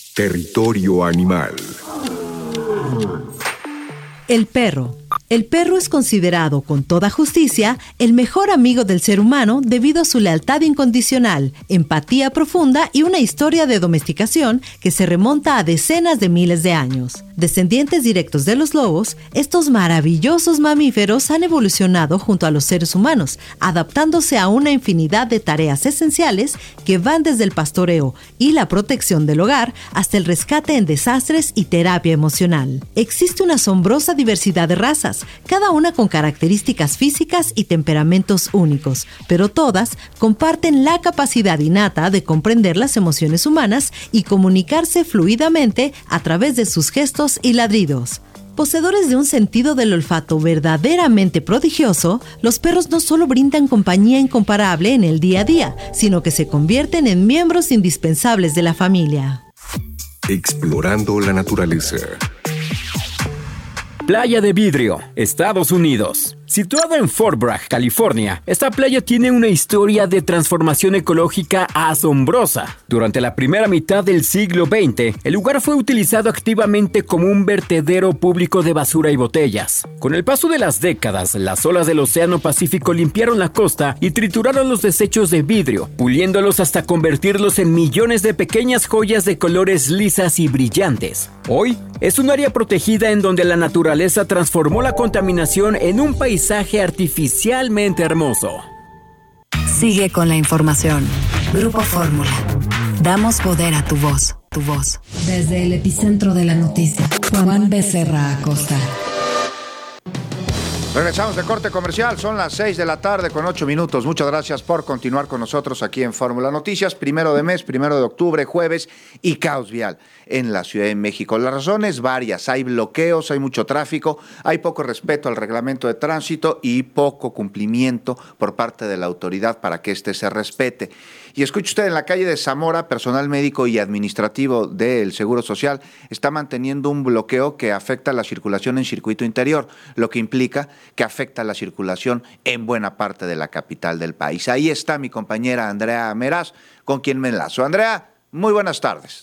Territorio Animal. El perro. El perro es considerado, con toda justicia, el mejor amigo del ser humano debido a su lealtad incondicional, empatía profunda y una historia de domesticación que se remonta a decenas de miles de años. Descendientes directos de los lobos, estos maravillosos mamíferos han evolucionado junto a los seres humanos, adaptándose a una infinidad de tareas esenciales que van desde el pastoreo y la protección del hogar hasta el rescate en desastres y terapia emocional. Existe una asombrosa diversidad de razas, cada una con características físicas y temperamentos únicos, pero todas comparten la capacidad innata de comprender las emociones humanas y comunicarse fluidamente a través de sus gestos y ladridos. Poseedores de un sentido del olfato verdaderamente prodigioso, los perros no solo brindan compañía incomparable en el día a día, sino que se convierten en miembros indispensables de la familia. Explorando la naturaleza. Playa de Vidrio, Estados Unidos. Situada en Fort Bragg, California, esta playa tiene una historia de transformación ecológica asombrosa. Durante la primera mitad del siglo XX, el lugar fue utilizado activamente como un vertedero público de basura y botellas. Con el paso de las décadas, las olas del Océano Pacífico limpiaron la costa y trituraron los desechos de vidrio, puliéndolos hasta convertirlos en millones de pequeñas joyas de colores lisas y brillantes. Hoy, es un área protegida en donde la naturaleza transformó la contaminación en un paisaje artificialmente hermoso. Sigue con la información. Grupo Fórmula. Damos poder a tu voz. Tu voz. Desde el epicentro de la noticia. Juan Becerra Acosta. Regresamos de corte comercial, son las 6 de la tarde con 8 minutos. Muchas gracias por continuar con nosotros aquí en Fórmula Noticias. 1 de mes, 1 de octubre, jueves, y caos vial en la Ciudad de México. Las razones varias, hay bloqueos, hay mucho tráfico, hay poco respeto al reglamento de tránsito y poco cumplimiento por parte de la autoridad para que éste se respete. Y escuche usted, en la calle de Zamora, personal médico y administrativo del Seguro Social está manteniendo un bloqueo que afecta la circulación en circuito interior, lo que implica que afecta la circulación en buena parte de la capital del país. Ahí está mi compañera Andrea Meraz, con quien me enlazo. Andrea, muy buenas tardes.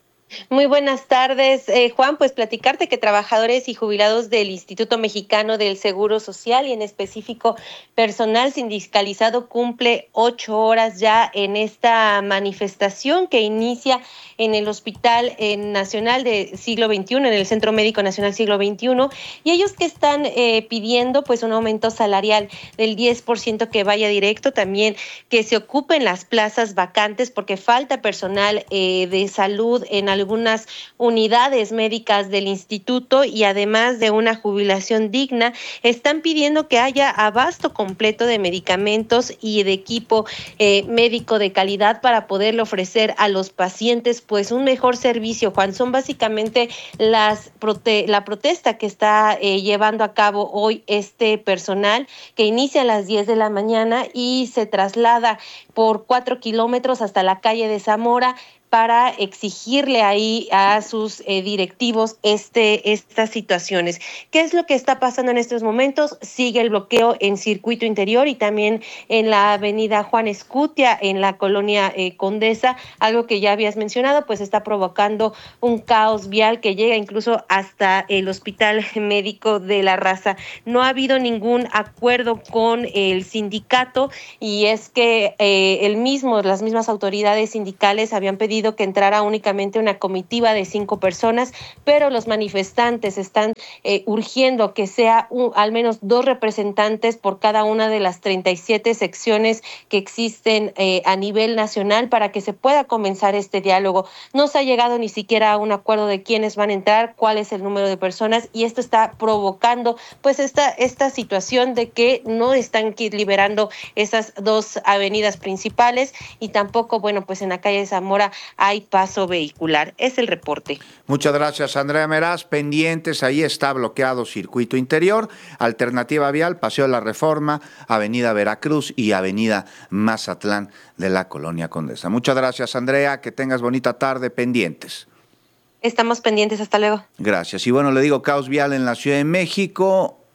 Muy buenas tardes, Juan. Pues platicarte que trabajadores y jubilados del Instituto Mexicano del Seguro Social y en específico personal sindicalizado cumple 8 horas ya en esta manifestación que inicia en el Hospital Nacional de Siglo XXI, en el Centro Médico Nacional Siglo XXI, y ellos que están pidiendo pues un aumento salarial del 10% que vaya directo, también que se ocupen las plazas vacantes porque falta personal de salud en algunas unidades médicas del instituto y además de una jubilación digna, están pidiendo que haya abasto completo de medicamentos y de equipo médico de calidad para poderle ofrecer a los pacientes pues un mejor servicio, Juan. Son básicamente la protesta que está llevando a cabo hoy este personal, que inicia a las 10 de la mañana y se traslada por 4 kilómetros hasta la calle de Zamora para exigirle ahí a sus directivos estas situaciones. ¿Qué es lo que está pasando en estos momentos? Sigue el bloqueo en circuito interior y también en la avenida Juan Escutia, en la colonia Condesa, algo que ya habías mencionado, pues está provocando un caos vial que llega incluso hasta el Hospital Médico de la Raza. No ha habido ningún acuerdo con el sindicato y es que las mismas autoridades sindicales habían pedido que entrara únicamente una comitiva de 5 personas, pero los manifestantes están urgiendo que sea al menos 2 representantes por cada una de las 37 secciones que existen a nivel nacional para que se pueda comenzar este diálogo. No se ha llegado ni siquiera a un acuerdo de quiénes van a entrar, cuál es el número de personas, y esto está provocando pues esta situación de que no están liberando esas 2 avenidas principales y tampoco, bueno, pues en la calle de Zamora hay paso vehicular. Es el reporte. Muchas gracias, Andrea Meraz. Pendientes, ahí está bloqueado circuito interior, alternativa vial, Paseo de la Reforma, Avenida Veracruz y Avenida Mazatlán de la Colonia Condesa. Muchas gracias, Andrea, que tengas bonita tarde, pendientes. Estamos pendientes, hasta luego. Gracias. Y bueno, le digo, caos vial en la Ciudad de México.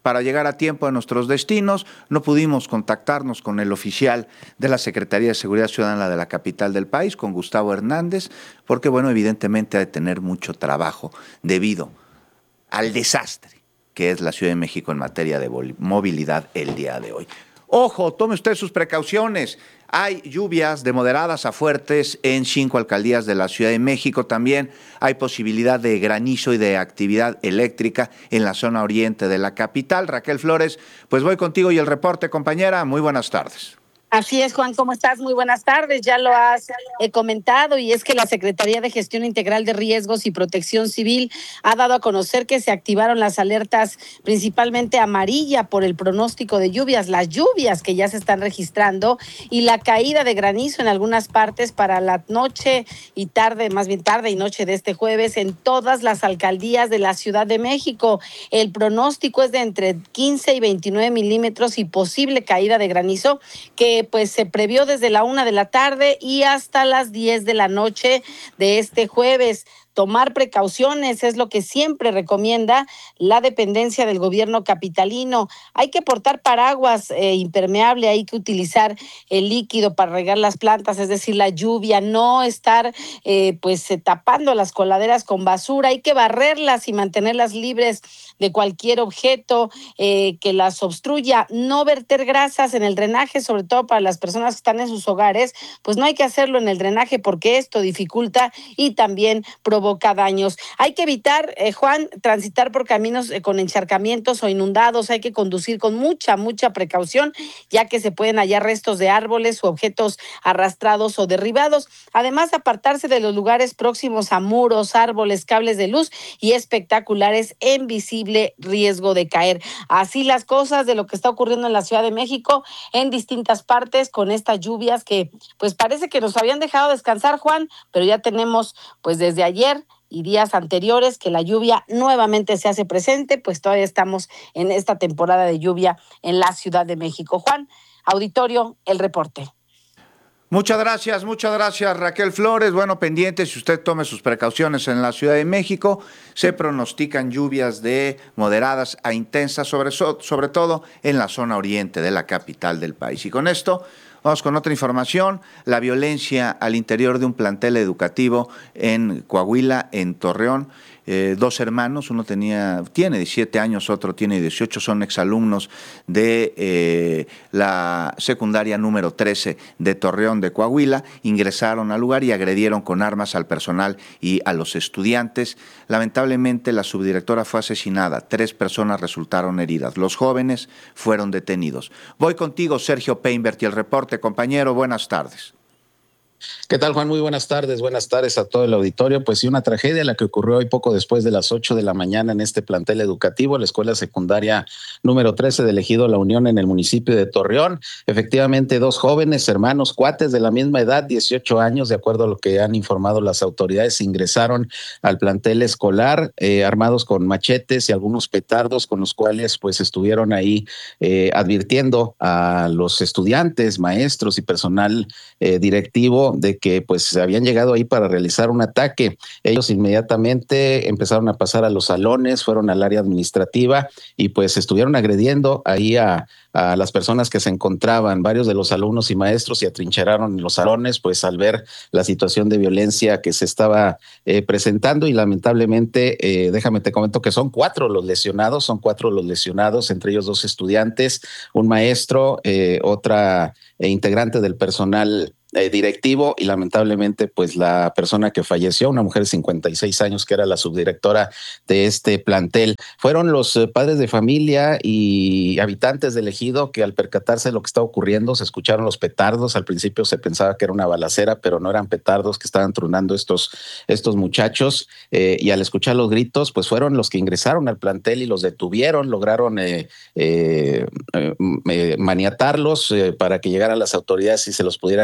para llegar a tiempo a nuestros destinos. No pudimos contactarnos con el oficial de la Secretaría de Seguridad Ciudadana de la capital del país, con Gustavo Hernández, porque, bueno, evidentemente ha de tener mucho trabajo debido al desastre que es la Ciudad de México en materia de movilidad el día de hoy. Ojo, tome usted sus precauciones. Hay lluvias de moderadas a fuertes en 5 alcaldías de la Ciudad de México. También hay posibilidad de granizo y de actividad eléctrica en la zona oriente de la capital. Raquel Flores, pues voy contigo y el reporte, compañera. Muy buenas tardes. Así es, Juan, ¿cómo estás? Muy buenas tardes. Ya lo has comentado, y es que la Secretaría de Gestión Integral de Riesgos y Protección Civil ha dado a conocer que se activaron las alertas principalmente amarilla por el pronóstico de lluvias, las lluvias que ya se están registrando y la caída de granizo en algunas partes para la noche y tarde, más bien tarde y noche de este jueves en todas las alcaldías de la Ciudad de México. El pronóstico es de entre 15 y 29 milímetros y posible caída de granizo que pues se previó desde la 1 de la tarde y hasta las 10 de la noche de este jueves. Tomar precauciones es lo que siempre recomienda la dependencia del gobierno capitalino. Hay que portar paraguas impermeable, hay que utilizar el líquido para regar las plantas, es decir, la lluvia, no estar tapando las coladeras con basura, hay que barrerlas y mantenerlas libres de cualquier objeto que las obstruya, no verter grasas en el drenaje, sobre todo para las personas que están en sus hogares, pues no hay que hacerlo en el drenaje porque esto dificulta y también provoca daños. Hay que evitar, Juan, transitar por caminos con encharcamientos o inundados. Hay que conducir con mucha precaución, ya que se pueden hallar restos de árboles u objetos arrastrados o derribados. Además, apartarse de los lugares próximos a muros, árboles, cables de luz y espectaculares en visible riesgo de caer. Así las cosas de lo que está ocurriendo en la Ciudad de México en distintas partes con estas lluvias que pues parece que nos habían dejado descansar, Juan, pero ya tenemos pues desde ayer y días anteriores que la lluvia nuevamente se hace presente, pues todavía estamos en esta temporada de lluvia en la Ciudad de México. Juan, auditorio, el reporte. Muchas gracias Raquel Flores. Bueno, pendiente, si usted tome sus precauciones en la Ciudad de México, se pronostican lluvias de moderadas a intensas, sobre todo en la zona oriente de la capital del país. Y con esto vamos con otra información. La violencia al interior de un plantel educativo en Coahuila, en Torreón. 2 hermanos, uno tiene 17 años, otro tiene 18, son exalumnos de la secundaria número 13 de Torreón de Coahuila, ingresaron al lugar y agredieron con armas al personal y a los estudiantes. Lamentablemente la subdirectora fue asesinada, 3 personas resultaron heridas, los jóvenes fueron detenidos. Voy contigo, Sergio Peinbert, y el reporte, compañero, buenas tardes. ¿Qué tal, Juan? Muy buenas tardes a todo el auditorio. Pues sí, una tragedia la que ocurrió hoy poco después de las 8 de la mañana en este plantel educativo, la escuela secundaria número 13 del ejido La Unión en el municipio de Torreón. Efectivamente, 2 jóvenes, hermanos, cuates de la misma edad, 18 años, de acuerdo a lo que han informado las autoridades, ingresaron al plantel escolar armados con machetes y algunos petardos con los cuales pues estuvieron ahí advirtiendo a los estudiantes, maestros y personal directivo de que pues habían llegado ahí para realizar un ataque. Ellos inmediatamente empezaron a pasar a los salones, fueron al área administrativa y pues estuvieron agrediendo ahí a las personas que se encontraban, varios de los alumnos y maestros se atrincheraron en los salones, pues al ver la situación de violencia que se estaba presentando y lamentablemente, déjame te comento que son 4 los lesionados, entre ellos 2 estudiantes, un maestro, otra integrante del personal directivo y lamentablemente pues la persona que falleció, una mujer de 56 años que era la subdirectora de este plantel. Fueron los padres de familia y habitantes del ejido que al percatarse de lo que estaba ocurriendo se escucharon los petardos. Al principio se pensaba que era una balacera, pero no eran petardos que estaban tronando estos muchachos y al escuchar los gritos pues fueron los que ingresaron al plantel y los detuvieron, lograron maniatarlos para que llegaran las autoridades y se los pudieran llegar.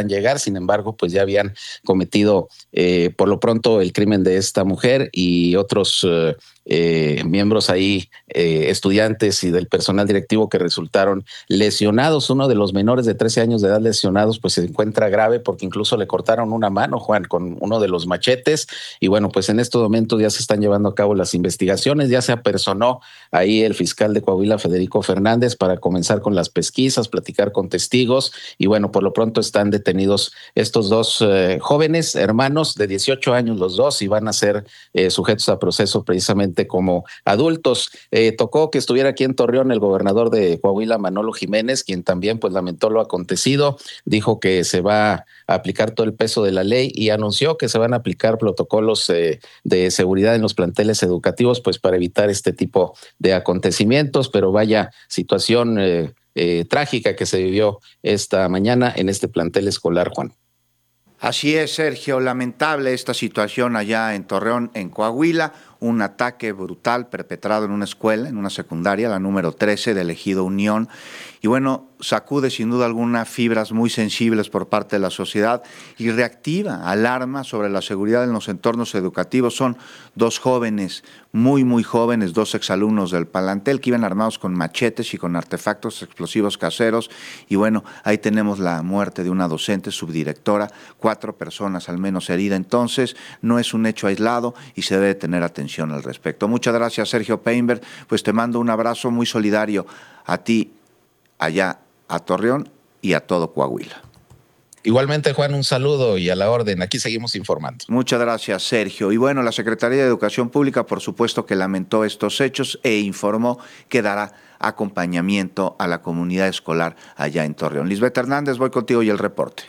sin embargo, pues ya habían cometido por lo pronto el crimen de esta mujer y otros miembros ahí, estudiantes y del personal directivo que resultaron lesionados. Uno de los menores de 13 años de edad lesionados pues se encuentra grave porque incluso le cortaron una mano, Juan, con uno de los machetes, y bueno, pues en estos momentos ya se están llevando a cabo las investigaciones, ya se apersonó ahí el fiscal de Coahuila, Federico Fernández, para comenzar con las pesquisas, platicar con testigos, y bueno, por lo pronto están detenidos estos dos jóvenes hermanos de 18 años los dos, y van a ser sujetos a proceso precisamente como adultos. Tocó que estuviera aquí en Torreón el gobernador de Coahuila, Manolo Jiménez, quien también pues lamentó lo acontecido, dijo que se va a aplicar todo el peso de la ley y anunció que se van a aplicar protocolos de seguridad en los planteles educativos pues para evitar este tipo de acontecimientos, pero vaya situación trágica que se vivió esta mañana en este plantel escolar, Juan. Así es, Sergio, lamentable esta situación allá en Torreón, en Coahuila, un ataque brutal perpetrado en una escuela, en una secundaria, la número 13 del Ejido Unión, y bueno, sacude sin duda alguna fibras muy sensibles por parte de la sociedad y reactiva, alarma sobre la seguridad en los entornos educativos. Son dos jóvenes, muy jóvenes, dos exalumnos del plantel que iban armados con machetes y con artefactos explosivos caseros, y bueno, ahí tenemos la muerte de una docente, subdirectora, 4 personas al menos heridas. Entonces no es un hecho aislado y se debe tener atención al respecto. Muchas gracias, Sergio Painberg, pues te mando un abrazo muy solidario a ti allá a Torreón y a todo Coahuila. Igualmente, Juan, un saludo y a la orden. Aquí seguimos informando. Muchas gracias, Sergio. Y bueno, la Secretaría de Educación Pública, por supuesto, que lamentó estos hechos e informó que dará acompañamiento a la comunidad escolar allá en Torreón. Lisbeth Hernández, voy contigo y el reporte.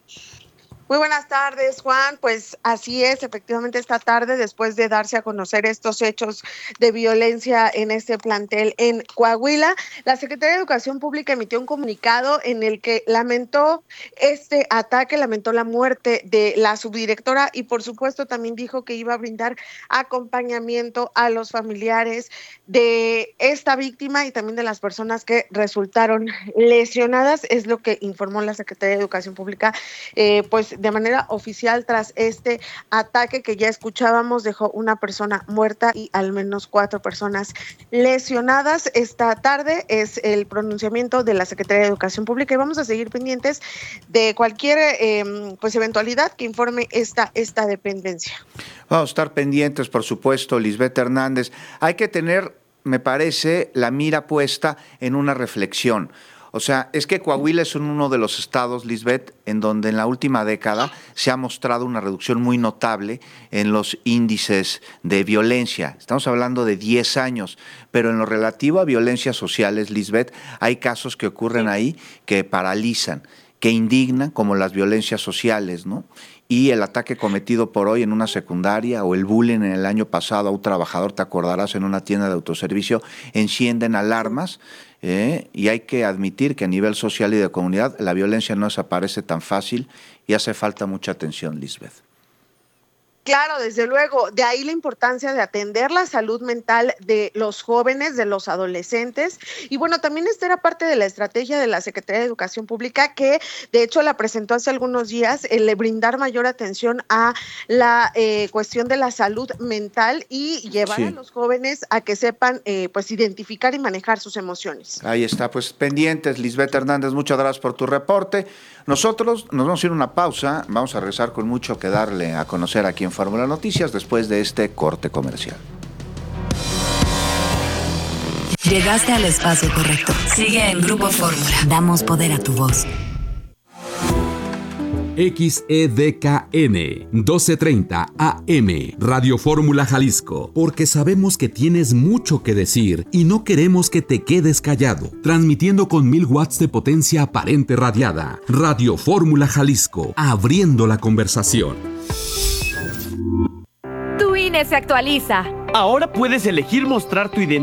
Muy buenas tardes, Juan. Pues así es, efectivamente esta tarde, después de darse a conocer estos hechos de violencia en este plantel en Coahuila, la Secretaría de Educación Pública emitió un comunicado en el que lamentó este ataque, lamentó la muerte de la subdirectora y por supuesto también dijo que iba a brindar acompañamiento a los familiares de esta víctima y también de las personas que resultaron lesionadas. Es lo que informó la Secretaría de Educación Pública, pues de manera oficial tras este ataque que ya escuchábamos. Dejó una persona muerta y al menos 4 personas lesionadas. Esta tarde es el pronunciamiento de la Secretaría de Educación Pública y vamos a seguir pendientes de cualquier pues eventualidad que informe esta dependencia. Vamos a estar pendientes, por supuesto, Lisbeth Hernández. Hay que tener, me parece, la mira puesta en una reflexión. O sea, es que Coahuila es uno de los estados, Lisbeth, en donde en la última década se ha mostrado una reducción muy notable en los índices de violencia. Estamos hablando de 10 años, pero en lo relativo a violencias sociales, Lisbeth, hay casos que ocurren ahí que paralizan, que indignan, como las violencias sociales, ¿no? Y el ataque cometido por hoy en una secundaria o el bullying en el año pasado a un trabajador, te acordarás, en una tienda de autoservicio, encienden alarmas. Y hay que admitir que a nivel social y de comunidad la violencia no desaparece tan fácil y hace falta mucha atención, Lisbeth. Claro, desde luego, de ahí la importancia de atender la salud mental de los jóvenes, de los adolescentes. Y bueno, también esta era parte de la estrategia de la Secretaría de Educación Pública, que de hecho la presentó hace algunos días, el brindar mayor atención a la cuestión de la salud mental y llevar a los jóvenes a que sepan pues identificar y manejar sus emociones. Ahí está, pues pendientes, Lisbeth Hernández, muchas gracias por tu reporte. Nosotros nos vamos a ir a una pausa, vamos a regresar con mucho que darle a conocer aquí en Fórmula Noticias después de este corte comercial. Llegaste al espacio correcto. Sigue en Grupo Fórmula. Damos poder a tu voz. XEDKN 1230 AM Radio Fórmula Jalisco, porque sabemos que tienes mucho que decir y no queremos que te quedes callado. Transmitiendo con 1000 watts de potencia aparente radiada. Radio Fórmula Jalisco, abriendo la conversación. Tu INE se actualiza. Ahora puedes elegir mostrar tu identidad